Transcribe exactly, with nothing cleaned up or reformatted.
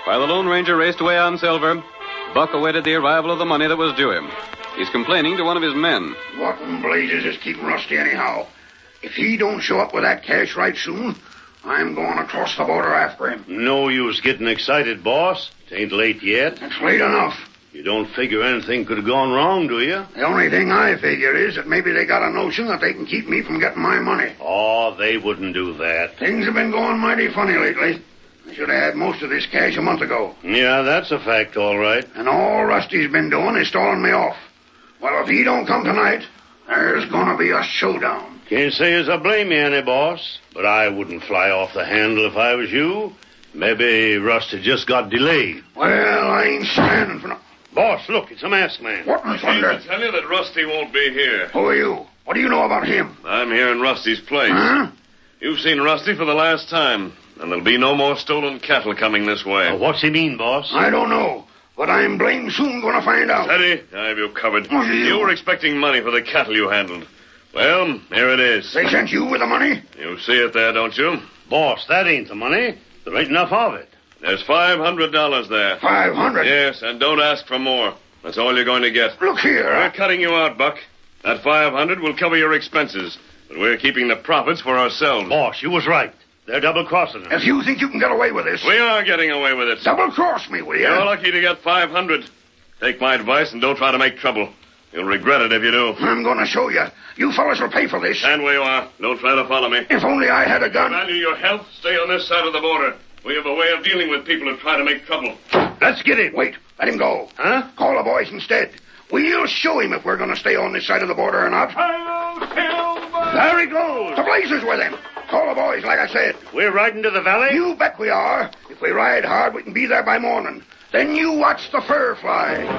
While the Lone Ranger raced away on Silver, Buck awaited the arrival of the money that was due him. He's complaining to one of his men. What in blazes is keeping Rusty anyhow? If he don't show up with that cash right soon, I'm going across the border after him. No use getting excited, boss. It ain't late yet. It's late enough. You don't figure anything could have gone wrong, do you? The only thing I figure is that maybe they got a notion that they can keep me from getting my money. Oh, they wouldn't do that. Things have been going mighty funny lately. I should have had most of this cash a month ago. Yeah, that's a fact, all right. And all Rusty's been doing is stalling me off. Well, if he don't come tonight, there's gonna be a showdown. Can't say as I blame you any, boss. But I wouldn't fly off the handle if I was you. Maybe Rusty just got delayed. Well, I ain't standing for no... Boss, look, it's a masked man. What in I thunder? came to tell you that Rusty won't be here. Who are you? What do you know about him? I'm here in Rusty's place. Huh? You've seen Rusty for the last time, and there'll be no more stolen cattle coming this way. Uh, what's he mean, boss? I don't know, but I'm blamed soon gonna find out. Steady, I have you covered. Oh, you- You were expecting money for the cattle you handled. Well, here it is. They sent you with the money? You see it there, don't you? Boss, that ain't the money. There ain't enough of it. There's five hundred dollars there. Five hundred? Yes, and don't ask for more. That's all you're going to get. Look here. We're I... cutting you out, Buck. That five hundred will cover your expenses, but we're keeping the profits for ourselves. Boss, you was right. They're double-crossing us. If you think you can get away with this, We are getting away with it. double-cross me, will you? You're lucky to get five hundred. Take my advice and don't try to make trouble. You'll regret it if you do. I'm gonna show you. You fellas will pay for this. Stand where you are. Don't try to follow me. If only I had a gun. Value your health. Stay on this side of the border. We have a way of dealing with people who try to make trouble. Let's get in. Wait, let him go. Huh? Call the boys instead. We'll show him if we're gonna stay on this side of the border or not. There he goes. The blazes with him. Call the boys, like I said. We're riding to the valley? You bet we are. If we ride hard, we can be there by morning. Then you watch the fur fly.